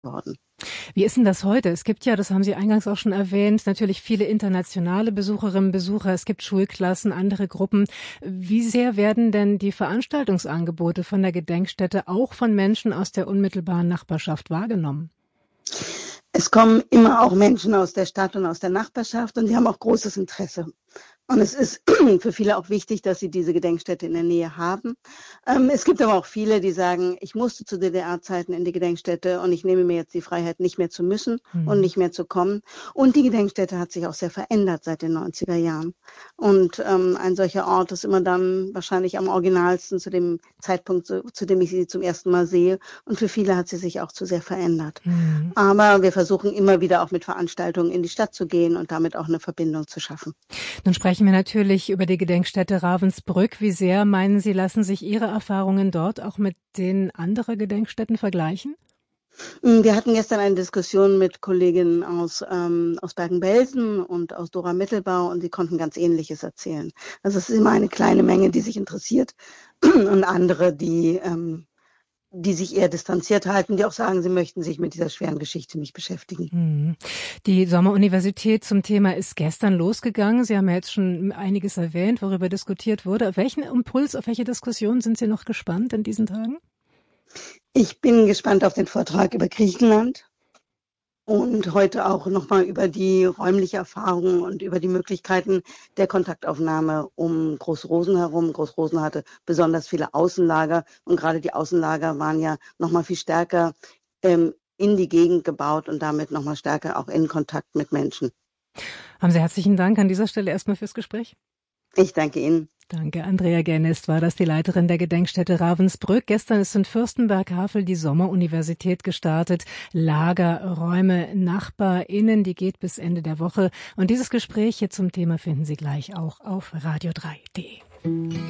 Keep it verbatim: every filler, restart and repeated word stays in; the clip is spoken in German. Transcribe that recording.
worden. Wie ist denn das heute? Es gibt ja, das haben Sie eingangs auch schon erwähnt, natürlich viele internationale Besucherinnen und Besucher. Es gibt Schulklassen, andere Gruppen. Wie sehr werden denn die Veranstaltungsangebote von der Gedenkstätte auch von Menschen aus der unmittelbaren Nachbarschaft wahrgenommen? Es kommen immer auch Menschen aus der Stadt und aus der Nachbarschaft und die haben auch großes Interesse. Und es ist für viele auch wichtig, dass sie diese Gedenkstätte in der Nähe haben. Ähm, es gibt aber auch viele, die sagen, ich musste zu D D R-Zeiten in die Gedenkstätte und ich nehme mir jetzt die Freiheit, nicht mehr zu müssen Mhm. und nicht mehr zu kommen. Und die Gedenkstätte hat sich auch sehr verändert seit den neunziger Jahren. Und ähm, ein solcher Ort ist immer dann wahrscheinlich am originalsten zu dem Zeitpunkt, zu, zu dem ich sie zum ersten Mal sehe. Und für viele hat sie sich auch zu sehr verändert. Mhm. Aber wir versuchen immer wieder auch mit Veranstaltungen in die Stadt zu gehen und damit auch eine Verbindung zu schaffen. Nun sprechen wir natürlich über die Gedenkstätte Ravensbrück. Wie sehr, meinen Sie, lassen sich Ihre Erfahrungen dort auch mit den anderen Gedenkstätten vergleichen? Wir hatten gestern eine Diskussion mit Kolleginnen aus, ähm, aus Bergen-Belsen und aus Dora-Mittelbau und sie konnten ganz Ähnliches erzählen. Also es ist immer eine kleine Menge, die sich interessiert und andere, die, ähm, die sich eher distanziert halten, die auch sagen, sie möchten sich mit dieser schweren Geschichte nicht beschäftigen. Mhm. Die Sommeruniversität zum Thema ist gestern losgegangen. Sie haben ja jetzt schon einiges erwähnt, worüber diskutiert wurde. Auf welchen Impuls, auf welche Diskussion sind Sie noch gespannt in diesen Tagen? Ich bin gespannt auf den Vortrag über Griechenland und heute auch nochmal über die räumliche Erfahrung und über die Möglichkeiten der Kontaktaufnahme um Großrosen herum. Großrosen hatte besonders viele Außenlager und gerade die Außenlager waren ja nochmal viel stärker ähm, in die Gegend gebaut und damit nochmal stärker auch in Kontakt mit Menschen. Haben Sie herzlichen Dank an dieser Stelle erstmal fürs Gespräch. Ich danke Ihnen. Danke. Andrea Gernest war das, die Leiterin der Gedenkstätte Ravensbrück. Gestern ist in Fürstenberg-Havel die Sommeruniversität gestartet. Lagerräume, NachbarInnen, die geht bis Ende der Woche. Und dieses Gespräch hier zum Thema finden Sie gleich auch auf radio drei punkt de.